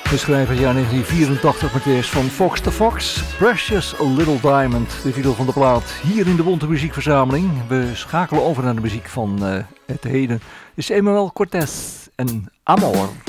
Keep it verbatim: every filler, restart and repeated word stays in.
We schrijven het jaar negentien vierentachtig met eerst van Fox to Fox, Precious Little Diamond, de titel van de plaat, hier in de Bonte Muziekverzameling. We schakelen over naar de muziek van uh, het heden. Is Emmanuel Cortés en Amor.